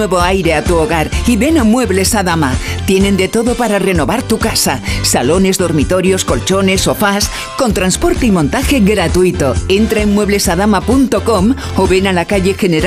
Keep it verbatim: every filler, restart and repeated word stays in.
Nuevo aire a tu hogar y ven a Muebles Adama. Tienen de todo para renovar tu casa. Salones, dormitorios, colchones, sofás, con transporte y montaje gratuito. Entra en muebles adama punto com o ven a la calle General